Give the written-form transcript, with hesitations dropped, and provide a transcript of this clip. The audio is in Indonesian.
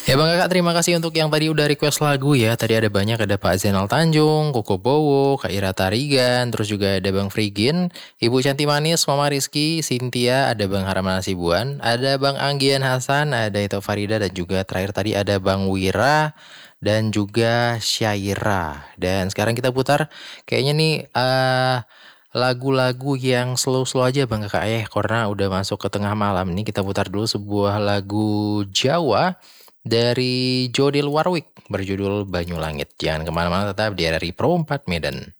Ya Bang Kakak, terima kasih untuk yang tadi udah request lagu ya. Tadi ada banyak, ada Pak Zainal Tanjung, Koko Bowo, Kak Ira Tarigan, terus juga ada Bang Frigin, Ibu Cantik Manis, Mama Rizky, Cynthia, ada Bang Harman Nasibuan, ada Bang Anggian Hasan, ada Ito Farida, dan juga terakhir tadi ada Bang Wira, dan juga Syaira. Dan sekarang kita putar kayaknya nih lagu-lagu yang slow-slow aja Bang Kakak ya, karena udah masuk ke tengah malam nih. Kita putar dulu sebuah lagu Jawa dari Jodil Warwick berjudul Banyu Langit. Jangan kemana-mana, tetap di RRI Pro 4 Medan.